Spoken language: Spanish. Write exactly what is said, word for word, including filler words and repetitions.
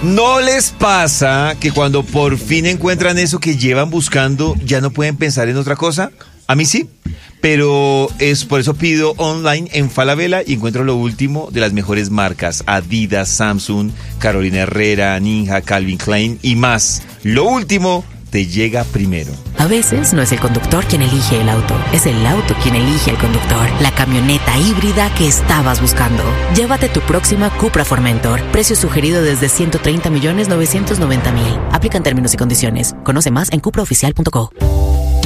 ¿No les pasa que cuando por fin encuentran eso que llevan buscando, ya no pueden pensar en otra cosa? A mí sí, pero es por eso pido online en Falabella y encuentro lo último de las mejores marcas: Adidas, Samsung, Carolina Herrera, Ninja, Calvin Klein y más. Lo último te llega primero. A veces no es el conductor quien elige el auto, es el auto quien elige al conductor. La camioneta híbrida que estabas buscando. Llévate tu próxima Cupra Formentor. Precio sugerido desde ciento treinta millones novecientos noventa mil. Aplican términos y condiciones. Conoce más en cupra oficial punto co.